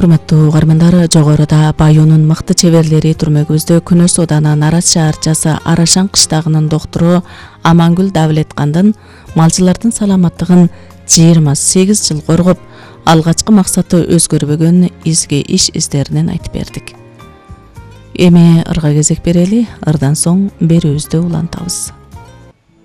Урматтуу угармандар, жогоруда Баюунун мыкты чеберлери түрмөгүбүздө Күнөс Оданын Арас шаарчасы Арашан кыштагынын доктуру Амангүл Давлеткандын малчылардын саламаттыгын 28 жыл коргоп, алгачкы максаты өзгөрбөгөн изги иш издеринен айтып бердик. Эми ырга кезек берели, ырдан соң берүүбүздү улантабыз.